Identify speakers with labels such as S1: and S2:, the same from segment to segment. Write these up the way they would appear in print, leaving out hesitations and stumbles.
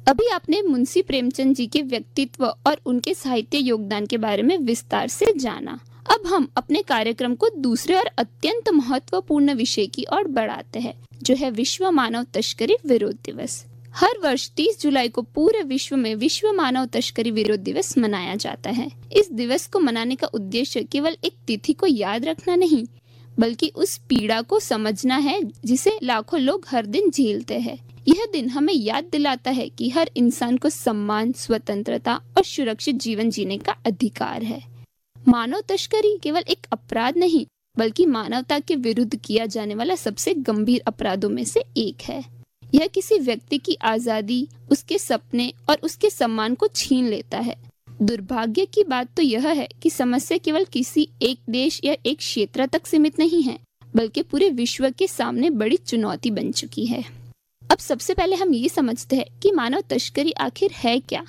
S1: अभी आपने मुंशी प्रेमचंद जी के व्यक्तित्व और उनके साहित्य योगदान के बारे में विस्तार से जाना। अब हम अपने कार्यक्रम को दूसरे और अत्यंत महत्वपूर्ण विषय की ओर बढ़ाते हैं, जो है विश्व मानव तस्करी विरोध दिवस। हर वर्ष 30 जुलाई को पूरे विश्व में विश्व मानव तस्करी विरोध दिवस मनाया जाता है। इस दिवस को मनाने का उद्देश्य केवल एक तिथि को याद रखना नहीं, बल्कि उस पीड़ा को समझना है जिसे लाखों लोग हर दिन झेलते हैं। यह दिन हमें याद दिलाता है कि हर इंसान को सम्मान, स्वतंत्रता और सुरक्षित जीवन जीने का अधिकार है। मानव तस्करी केवल एक अपराध नहीं, बल्कि मानवता के विरुद्ध किया जाने वाला सबसे गंभीर अपराधों में से एक है। यह किसी व्यक्ति की आजादी, उसके सपने और उसके सम्मान को छीन लेता है। दुर्भाग्य की बात तो यह है कि समस्या केवल किसी एक देश या एक क्षेत्र तक सीमित नहीं है, बल्कि पूरे विश्व के सामने बड़ी चुनौती बन चुकी है। अब सबसे पहले हम ये समझते हैं कि मानव तस्करी आखिर है क्या।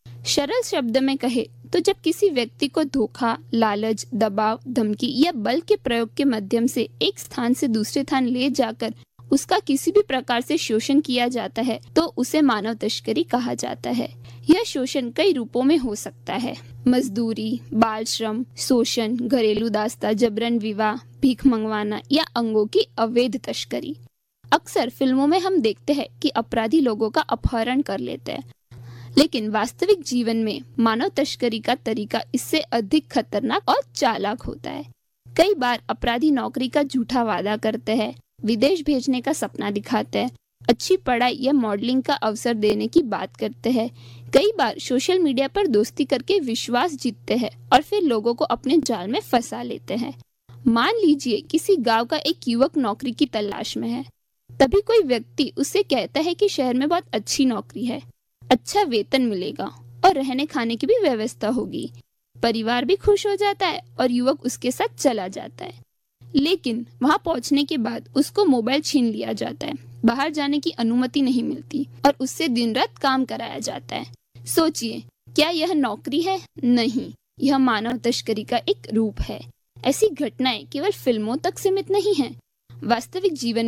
S1: सरल शब्द में कहे तो जब किसी व्यक्ति को धोखा, लालच, दबाव, धमकी या बल के प्रयोग के माध्यम से एक स्थान से दूसरे स्थान ले जाकर उसका किसी भी प्रकार से शोषण किया जाता है, तो उसे मानव तस्करी कहा जाता है। यह शोषण कई रूपों में हो सकता है: मजदूरी, बाल श्रम, शोषण, घरेलू दास्ता, जबरन विवाह, भीख मंगवाना या अंगों की अवैध तस्करी। अक्सर फिल्मों में हम देखते हैं कि अपराधी लोगों का अपहरण कर लेते हैं, लेकिन वास्तविक जीवन में मानव तस्करी का तरीका इससे अधिक खतरनाक और चालाक होता है। कई बार अपराधी नौकरी का झूठा वादा करते हैं, विदेश भेजने का सपना दिखाते हैं, अच्छी पढ़ाई या मॉडलिंग का अवसर देने की बात करते हैं। कई बार सोशल मीडिया पर दोस्ती करके विश्वास जीतते हैं और फिर लोगों को अपने जाल में फंसा लेते हैं। मान लीजिए किसी गांव का एक युवक नौकरी की तलाश में है। तभी कोई व्यक्ति उससे कहता है कि शहर में बहुत अच्छी नौकरी है, अच्छा वेतन मिलेगा और रहने खाने की भी व्यवस्था होगी। परिवार भी खुश हो जाता है और युवक उसके साथ चला जाता है। लेकिन वहां पहुंचने के बाद उसको मोबाइल छीन लिया जाता है, बाहर जाने की अनुमति नहीं मिलती और उससे दिन रात काम कराया जाता है। सोचिए, क्या यह नौकरी है? नहीं, यह मानव तस्करी का एक रूप है। ऐसी घटनाएं केवल फिल्मों तक सीमित नहीं है। वास्तविक जीवन